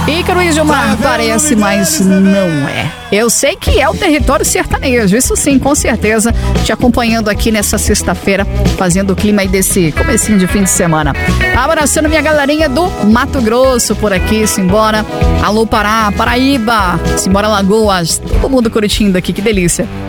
Ícaro e Gilmar, parece, mas não é. Eu sei que é o território sertanejo, isso sim, com certeza. Te acompanhando aqui nessa sexta-feira, fazendo o clima aí desse comecinho de fim de semana. Abraçando minha galerinha do Mato Grosso por aqui, simbora. Alô Pará, Paraíba, simbora Lagoas, todo mundo curtindo aqui, que delícia.